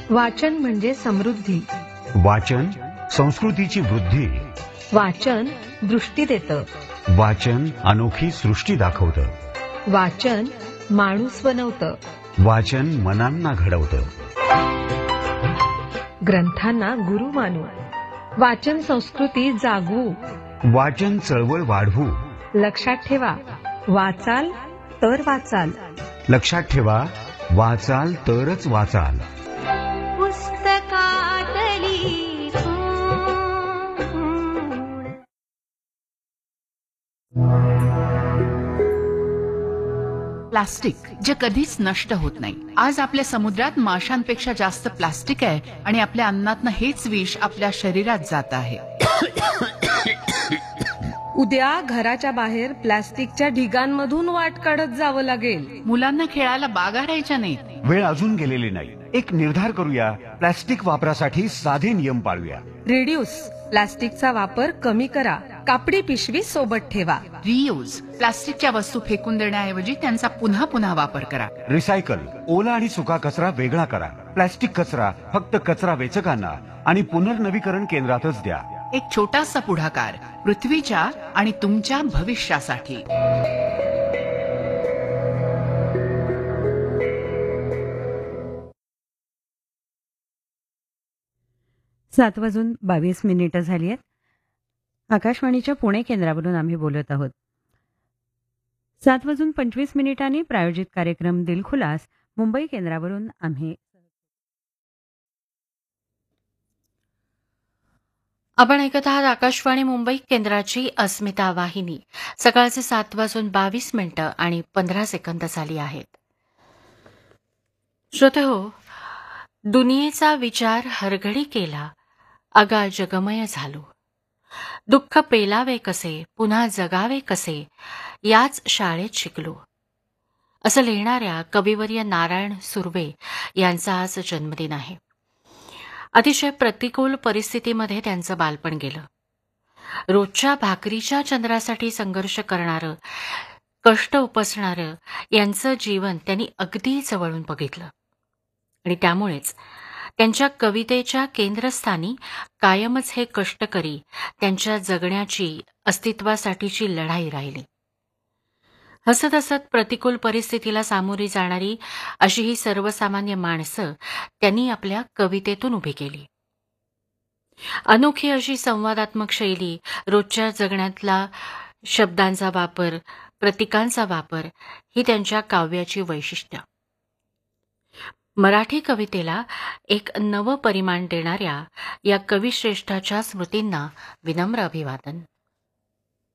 वाचन म्हणजे समृद्धी. वाचन संस्कृतीची वृद्धी. वाचन दृष्टी देतं. वाचन अनोखी सृष्टी दाखवतं. वाचन माणूस बनवतं. वाचन मनांना घडवतं. ग्रंथांना गुरु मानू. वाचन संस्कृती जागवू. वाचन चळवळ वाढवू. लक्षात ठेवा, वाचाल तर वाचाल. लक्षात ठेवा, वाचाल तरच वाचाल. पुस्तकातली प्लास्टिक जे कधीच नष्ट होत नाही. आज आपल्या समुद्रात माशांपेक्षा जास्त प्लास्टिक आहे आणि आपल्या अन्नातनं हेच विष आपल्या शरीरात जात आहे. उद्या घराच्या बाहेर प्लास्टिकच्या ढिगांमधून वाट काढत जावं लागेल. मुलांना खेळायला बागा राहायच्या नाहीत. वेळ अजून गेलेली नाही. एक निर्धार करूया, प्लास्टिक वापरासाठी साधे नियम पाळूया. रिड्यूस, प्लास्टिकचा वापर कमी करा. कापडी पिशवी सोबत ठेवा. रियूज, प्लास्टिकच्या वस्तू फेकून देण्याऐवजी त्यांचा पुन्हा पुन्हा वापर करा. रिसायकल, ओला आणि सुका कचरा वेगळा करा. प्लास्टिक कचरा फक्त कचरा वेचकांना आणि पुनर्नवीकरण केंद्रातच द्या. एक छोटासा पुढाकार पृथ्वीच्या आणि तुमच्या भविष्यासाठी. 7:22 झाली आहेत. आकाशवाणीच्या पुणे केंद्रावरून आम्ही बोलत आहोत. 7:25 प्रायोजित कार्यक्रम दिलखुलास मुंबई केंद्रावरून आपण ऐकत आहात आकाशवाणी मुंबई केंद्राची अस्मिता वाहिनी. सकाळचे 7:22 आणि 15 सेकंद झाली आहेत. श्रोतेहो, दुनियेचा विचार हरघडी केला, अगा जगमय झालो. दुःख पेलावे कसे, पुन्हा जगावे कसे, याच शाळेत शिकलो. असं लिहिणाऱ्या कविवर्य नारायण सुर्वे यांचा आज जन्मदिन आहे. अतिशय प्रतिकूल परिस्थितीमध्ये त्यांचं बालपण गेलं. रोजच्या भाकरीच्या चंद्रासाठी संघर्ष करणारं, कष्ट उपसणारं यांचं जीवन त्यांनी अगदी जवळून बघितलं आणि त्यामुळेच त्यांच्या कवितेच्या केंद्रस्थानी कायमच हे कष्टकरी, त्यांच्या जगण्याची, अस्तित्वासाठीची लढाई राहिली. हसत हसत प्रतिकूल परिस्थितीला सामोरी जाणारी अशी ही सर्वसामान्य माणसं त्यांनी आपल्या कवितेतून उभी केली. अनोखी अशी संवादात्मक शैली, रोजच्या जगण्यातला शब्दांचा वापर, प्रतीकांचा वापर ही त्यांच्या काव्याची वैशिष्ट्य. मराठी कवितेला एक नवं परिमाण देणाऱ्या या कविश्रेष्ठाच्या स्मृतींना विनम्र अभिवादन.